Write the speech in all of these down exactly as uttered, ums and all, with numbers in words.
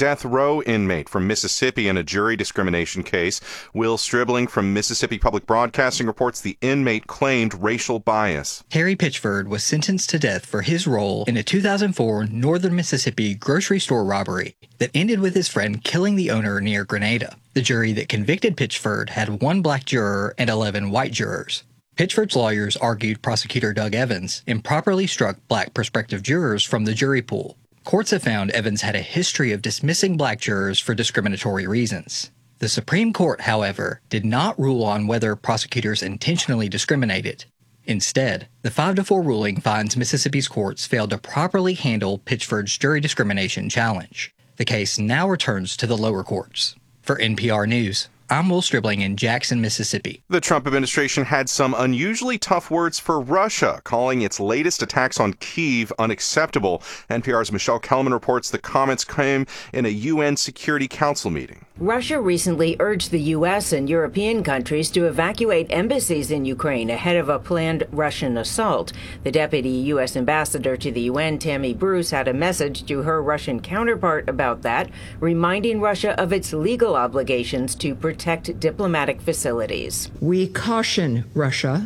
death row inmate from Mississippi in a jury discrimination case. Will Stribling from Mississippi Public Broadcasting reports the inmate claimed racial bias. Harry Pitchford was sentenced to death for his role in a two thousand four northern Mississippi grocery store robbery that ended with his friend killing the owner near Grenada. The jury that convicted Pitchford had one black juror and eleven white jurors. Pitchford's lawyers argued prosecutor Doug Evans improperly struck black prospective jurors from the jury pool. Courts have found Evans had a history of dismissing black jurors for discriminatory reasons. The Supreme Court, however, did not rule on whether prosecutors intentionally discriminated. Instead, the five to four ruling finds Mississippi's courts failed to properly handle Pitchford's jury discrimination challenge. The case now returns to the lower courts. For N P R News, I'm Will Stribling in Jackson, Mississippi. The Trump administration had some unusually tough words for Russia, calling its latest attacks on Kyiv unacceptable. N P R's Michelle Kellerman reports the comments came in a U N Security Council meeting. Russia recently urged the U S and European countries to evacuate embassies in Ukraine ahead of a planned Russian assault. The deputy U S ambassador to the U N, Tammy Bruce, had a message to her Russian counterpart about that, reminding Russia of its legal obligations to protect diplomatic facilities. We caution Russia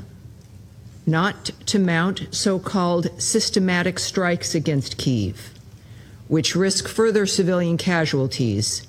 not to mount so-called systematic strikes against Kyiv, which risk further civilian casualties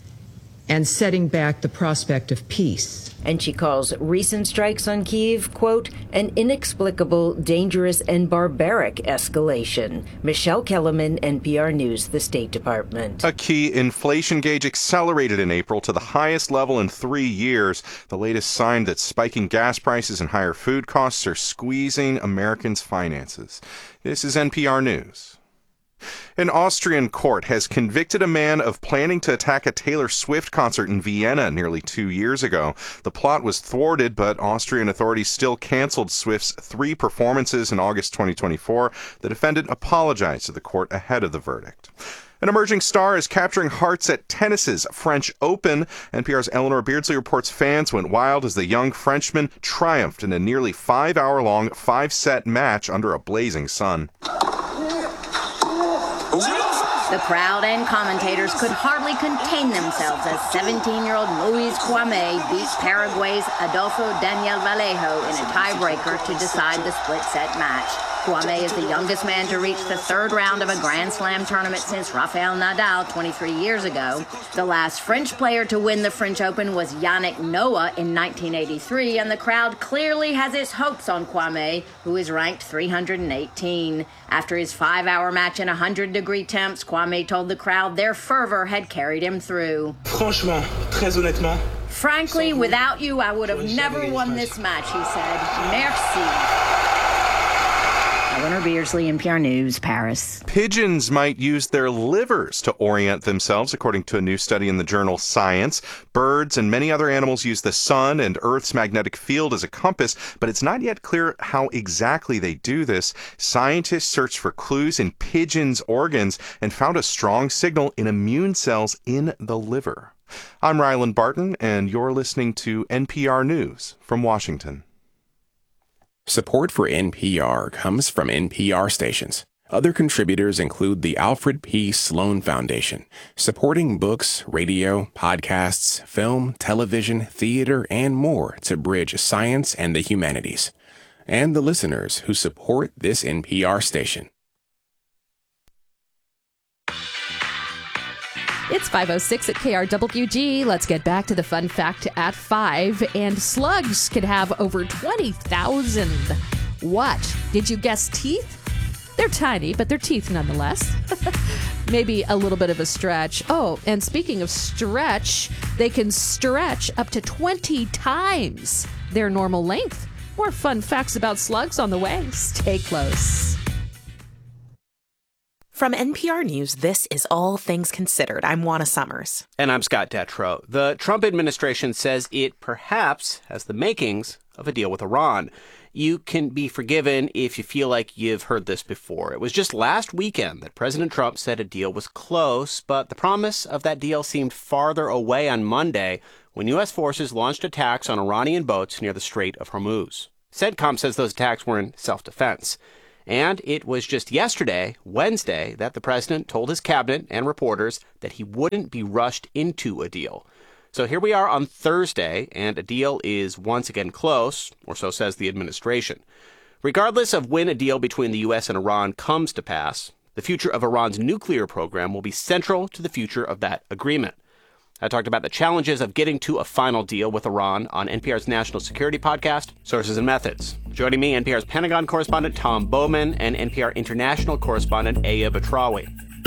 and setting back the prospect of peace. And she calls recent strikes on Kyiv, quote, an inexplicable, dangerous, and barbaric escalation. Michelle Kellerman, N P R News, the State Department. A key inflation gauge accelerated in April to the highest level in three years. The latest sign that spiking gas prices and higher food costs are squeezing Americans' finances. This is N P R News. An Austrian court has convicted a man of planning to attack a Taylor Swift concert in Vienna nearly two years ago. The plot was thwarted, but Austrian authorities still canceled Swift's three performances in August twenty twenty-four. The defendant apologized to the court ahead of the verdict. An emerging star is capturing hearts at tennis's French Open. N P R's Eleanor Beardsley reports fans went wild as the young Frenchman triumphed in a nearly five-hour-long, five-set match under a blazing sun. The crowd and commentators could hardly contain themselves as seventeen-year-old Moise Kwame beat Paraguay's Adolfo Daniel Vallejo in a tiebreaker to decide the split-set match. Kwame is the youngest man to reach the third round of a Grand Slam tournament since Rafael Nadal twenty-three years ago. The last French player to win the French Open was Yannick Noah in nineteen eighty-three, and the crowd clearly has its hopes on Kwame, who is ranked three hundred eighteen. After his five-hour match in one hundred degree temps, Kwame told the crowd their fervor had carried him through. Franchement, très honnêtement. Frankly, without you, I would have never won this match, he said. Merci. Eleanor Beardsley, N P R News, Paris. Pigeons might use their livers to orient themselves, according to a new study in the journal Science. Birds and many other animals use the sun and Earth's magnetic field as a compass, but it's not yet clear how exactly they do this. Scientists searched for clues in pigeons' organs and found a strong signal in immune cells in the liver. I'm Ryland Barton, and you're listening to N P R News from Washington. Support for N P R comes from N P R stations. Other contributors include the Alfred P. Sloan Foundation, supporting books, radio, podcasts, film, television, theater, and more to bridge science and the humanities, and the listeners who support this N P R station. It's five oh six at K R W G. Let's get back to the fun fact at five. And slugs can have over twenty thousand. What? Did you guess teeth? They're tiny, but they're teeth nonetheless. Maybe a little bit of a stretch. Oh, and speaking of stretch, they can stretch up to twenty times their normal length. More fun facts about slugs on the way. Stay close. From N P R News, this is All Things Considered. I'm Juana Summers. And I'm Scott Detrow. The Trump administration says it perhaps has the makings of a deal with Iran. You can be forgiven if you feel like you've heard this before. It was just last weekend that President Trump said a deal was close, but the promise of that deal seemed farther away on Monday when U S forces launched attacks on Iranian boats near the Strait of Hormuz. CENTCOM says those attacks were in self-defense. And it was just yesterday, Wednesday, that the president told his cabinet and reporters that he wouldn't be rushed into a deal. So here we are on Thursday, and a deal is once again close, or so says the administration. Regardless of when a deal between the U S and Iran comes to pass, the future of Iran's nuclear program will be central to the future of that agreement. I talked about the challenges of getting to a final deal with Iran on N P R's National Security Podcast, Sources and Methods. Joining me, N P R's Pentagon correspondent Tom Bowman and N P R international correspondent Aya Batrawi.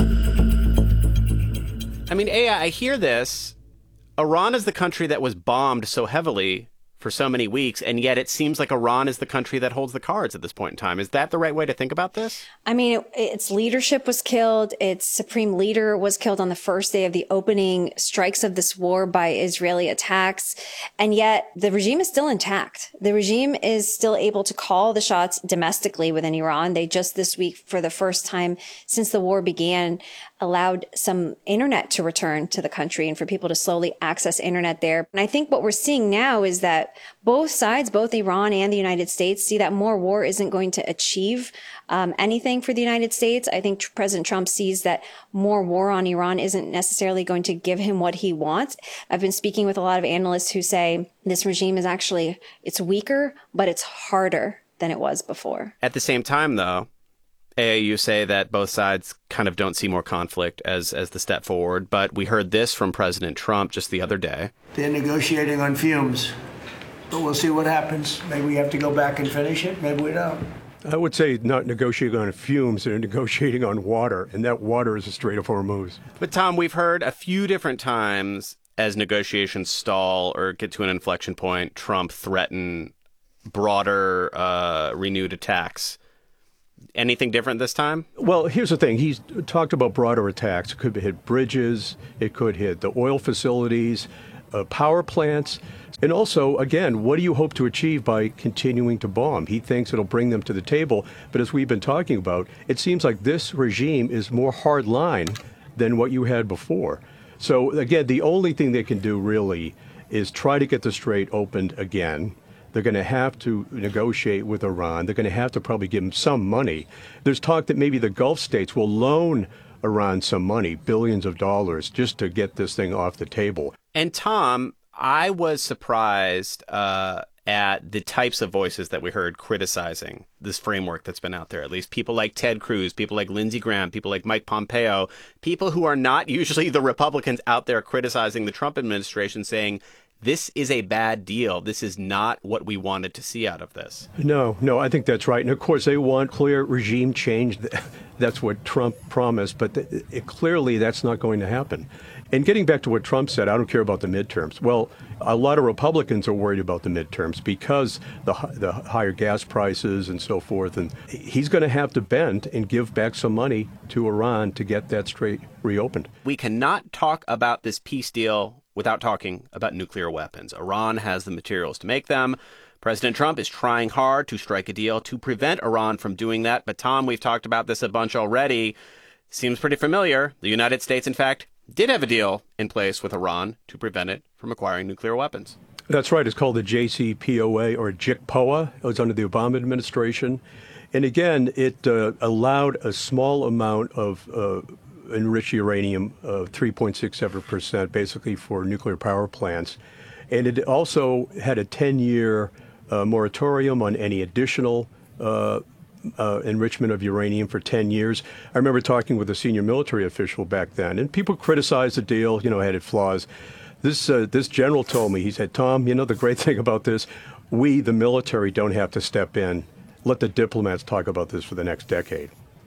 I mean, Aya, I hear this. Iran is the country that was bombed so heavily for so many weeks, and yet it seems like Iran is the country that holds the cards at this point in time. Is that the right way to think about this? I mean, it, its leadership was killed. Its supreme leader was killed on the first day of the opening strikes of this war by Israeli attacks. And yet the regime is still intact. The regime is still able to call the shots domestically within Iran. They just this week, for the first time since the war began, allowed some internet to return to the country and for people to slowly access internet there. And I think what we're seeing now is that both sides, both Iran and the United States, see that more war isn't going to achieve um, anything for the United States. I think President Trump sees that more war on Iran isn't necessarily going to give him what he wants. I've been speaking with a lot of analysts who say this regime is actually, it's weaker, but it's harder than it was before. At the same time, though, A, you say that both sides kind of don't see more conflict as as the step forward, but we heard this from President Trump just the other day. They're negotiating on fumes, but we'll see what happens. Maybe we have to go back and finish it. Maybe we don't. I would say not negotiating on fumes, they're negotiating on water, and that water is the Strait of Hormuz. But Tom, we've heard a few different times as negotiations stall or get to an inflection point, Trump threaten broader, uh, renewed attacks. Anything different this time? Well, here's the thing. He's talked about broader attacks. It could hit bridges. It could hit the oil facilities, uh, power plants. And also, again, what do you hope to achieve by continuing to bomb? He thinks it'll bring them to the table. But as we've been talking about, it seems like this regime is more hard line than what you had before. So, again, the only thing they can do really is try to get the strait opened again. They're going to have to negotiate with Iran. They're going to have to probably give them some money. There's talk that maybe the Gulf states will loan Iran some money, billions of dollars, just to get this thing off the table. And Tom, I was surprised uh, at the types of voices that we heard criticizing this framework that's been out there. At least people like Ted Cruz, people like Lindsey Graham, people like Mike Pompeo, people who are not usually the Republicans out there criticizing the Trump administration, saying, this is a bad deal. This is not what we wanted to see out of this. No, no, I think that's right. And of course, they want clear regime change. That's what Trump promised. But it, clearly, that's not going to happen. And getting back to what Trump said, I don't care about the midterms. Well, a lot of Republicans are worried about the midterms because the the higher gas prices and so forth. And he's going to have to bend and give back some money to Iran to get that strait reopened. We cannot talk about this peace deal without talking about nuclear weapons. Iran has the materials to make them. President Trump is trying hard to strike a deal to prevent Iran from doing that. But Tom, we've talked about this a bunch already. Seems pretty familiar. The United States, in fact, did have a deal in place with Iran to prevent it from acquiring nuclear weapons. That's right. It's called the J C P O A or J C P O A. It was under the Obama administration. And again, it uh, allowed a small amount of uh, enriched uranium, uh, three point six seven percent, basically for nuclear power plants. And it also had a ten-year uh, moratorium on any additional uh, uh, enrichment of uranium for ten years. I remember talking with a senior military official back then, and people criticized the deal, you know, had its flaws. This, uh, this general told me, he said, Tom, you know, the great thing about this, we, the military, don't have to step in. Let the diplomats talk about this for the next decade.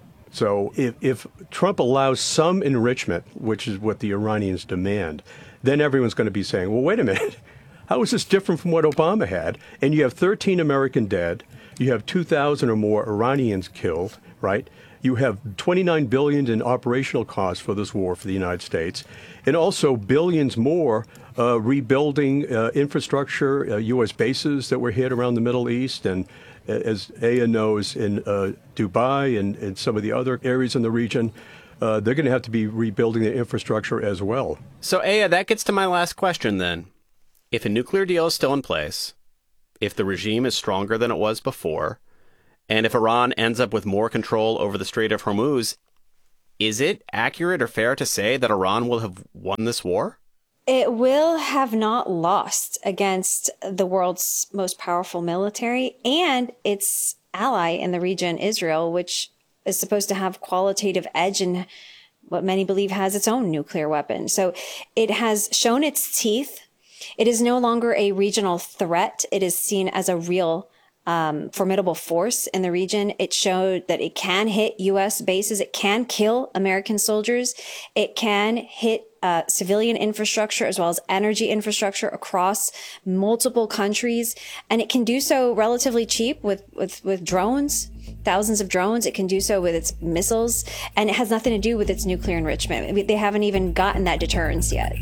So if, if Trump allows some enrichment, which is what the Iranians demand, then everyone's going to be saying, well, wait a minute, how is this different from what Obama had? And you have thirteen American dead. You have two thousand or more Iranians killed, right? You have twenty-nine billion dollars in operational costs for this war for the United States, and also billions more uh, rebuilding uh, infrastructure, uh, U S bases that were hit around the Middle East, and as Aya knows, in uh, Dubai and, and some of the other areas in the region, uh, they're going to have to be rebuilding the infrastructure as well. So, Aya, that gets to my last question then. If a nuclear deal is still in place, if the regime is stronger than it was before, And if Iran ends up with more control over the Strait of Hormuz, is it accurate or fair to say that Iran will have won this war? It will have not lost against the world's most powerful military and its ally in the region, Israel, which is supposed to have qualitative edge in what many believe has its own nuclear weapon. So it has shown its teeth. It is no longer a regional threat. It is seen as a real um, formidable force in the region. It showed that it can hit U S bases. It can kill American soldiers. It can hit uh, civilian infrastructure as well as energy infrastructure across multiple countries. And it can do so relatively cheap with, with, with drones. Thousands of drones. It can do so with its missiles, and it has nothing to do with its nuclear enrichment. I mean, they haven't even gotten that deterrence yet.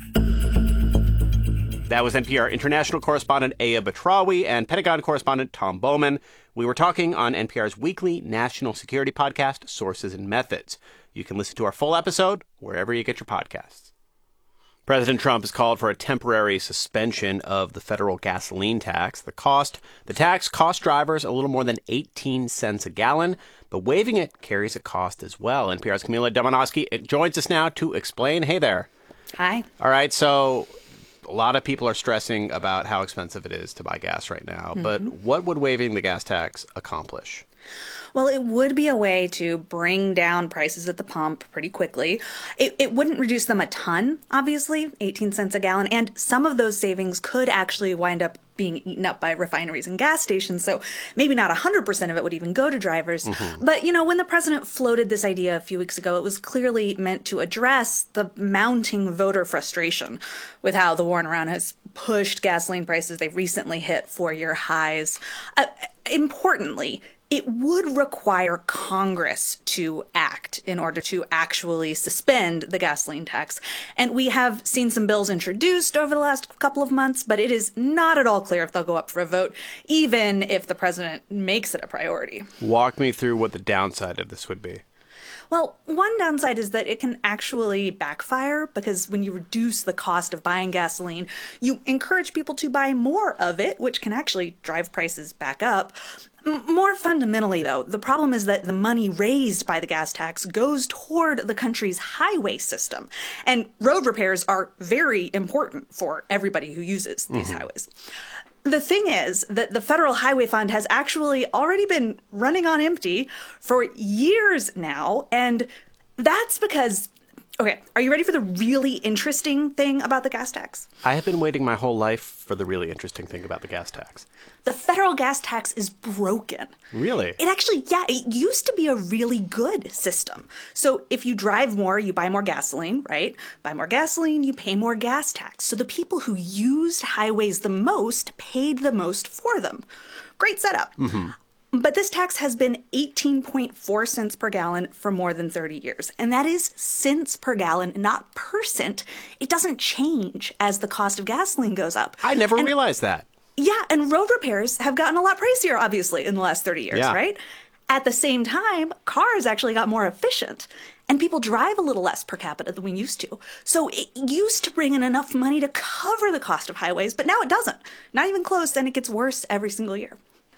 That was N P R international correspondent Aya Batrawi and Pentagon correspondent Tom Bowman. We were talking on N P R's weekly national security podcast, Sources and Methods. You can listen to our full episode wherever you get your podcasts. President Trump has called for a temporary suspension of the federal gasoline tax. The cost, the tax cost drivers a little more than eighteen cents a gallon, but waiving it carries a cost as well. N P R's Camila Domonoske joins us now to explain. Hey there. Hi. All right, so a lot of people are stressing about how expensive it is to buy gas right now, mm-hmm. but what would waiving the gas tax accomplish? Well, it would be a way to bring down prices at the pump pretty quickly. It, it wouldn't reduce them a ton, obviously, eighteen cents a gallon. And some of those savings could actually wind up being eaten up by refineries and gas stations. So maybe not one hundred percent of it would even go to drivers. Mm-hmm. But, you know, when the president floated this idea a few weeks ago, it was clearly meant to address the mounting voter frustration with how the war in Iran has pushed gasoline prices. They've recently hit four-year highs. Uh, importantly, it would require Congress to act in order to actually suspend the gasoline tax. And we have seen some bills introduced over the last couple of months, but it is not at all clear if they'll go up for a vote, even if the president makes it a priority. Walk me through what the downside of this would be. Well, one downside is that it can actually backfire because when you reduce the cost of buying gasoline, you encourage people to buy more of it, which can actually drive prices back up. M- more fundamentally, though, the problem is that the money raised by the gas tax goes toward the country's highway system. And road repairs are very important for everybody who uses these mm-hmm. highways. The thing is that the Federal Highway Fund has actually already been running on empty for years now, and that's because, okay, are you ready for the really interesting thing about the gas tax? I have been waiting my whole life for the really interesting thing about the gas tax. The federal gas tax is broken. Really? It actually, yeah, it used to be a really good system. So if you drive more, you buy more gasoline, right? Buy more gasoline, you pay more gas tax. So the people who used highways the most paid the most for them. Great setup. Mm-hmm. But this tax has been eighteen point four cents per gallon for more than thirty years. And that is cents per gallon, not per cent. It doesn't change as the cost of gasoline goes up. I never and, realized that. Yeah, and road repairs have gotten a lot pricier, obviously, in the last thirty years, yeah. right? At the same time, cars actually got more efficient. And people drive a little less per capita than we used to. So it used to bring in enough money to cover the cost of highways, but now it doesn't. Not even close, and it gets worse every single year.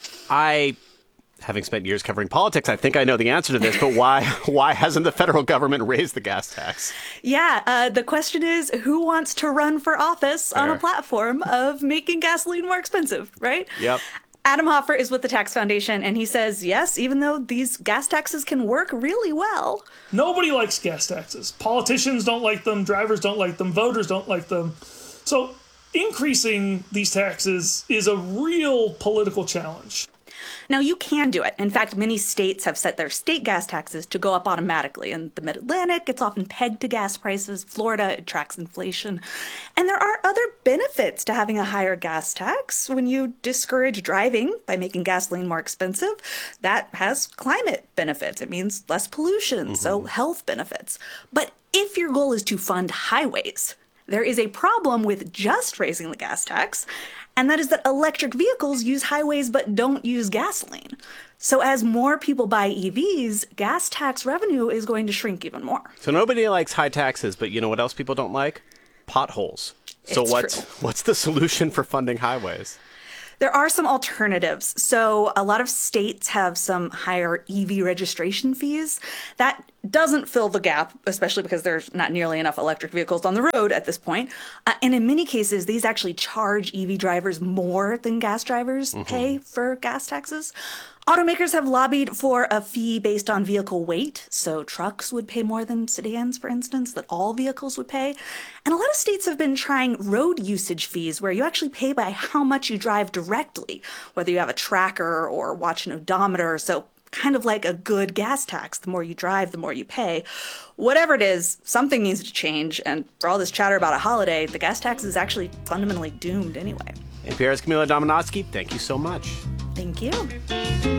I... Having spent years covering politics, I think I know the answer to this, but why why hasn't the federal government raised the gas tax? Yeah, uh, the question is, who wants to run for office Fair. on a platform of making gasoline more expensive, right? Yep. Adam Hoffer is with the Tax Foundation, and he says, yes, even though these gas taxes can work really well. Nobody likes gas taxes. Politicians don't like them, drivers don't like them, voters don't like them. So increasing these taxes is a real political challenge. Now, you can do it. In fact, many states have set their state gas taxes to go up automatically. In the Mid-Atlantic, it's often pegged to gas prices. Florida, it tracks inflation. And there are other benefits to having a higher gas tax. When you discourage driving by making gasoline more expensive, that has climate benefits. It means less pollution, mm-hmm. so health benefits. But if your goal is to fund highways, there is a problem with just raising the gas tax, and that is that electric vehicles use highways but don't use gasoline. So as more people buy E Vs, gas tax revenue is going to shrink even more. So nobody likes high taxes, but you know what else people don't like? Potholes. So It's what's true. what's the solution for funding highways? There are some alternatives. So a lot of states have some higher E V registration fees. That doesn't fill the gap, especially because there's not nearly enough electric vehicles on the road at this point. Uh, and in many cases, these actually charge E V drivers more than gas drivers mm-hmm. pay for gas taxes. Automakers have lobbied for a fee based on vehicle weight. So trucks would pay more than sedans, for instance, that all vehicles would pay. And a lot of states have been trying road usage fees where you actually pay by how much you drive directly, whether you have a tracker or watch an odometer. So kind of like a good gas tax. The more you drive, the more you pay. Whatever it is, something needs to change. And for all this chatter about a holiday, the gas tax is actually fundamentally doomed anyway. N P R's Camila Domonoske, thank you so much. Thank you.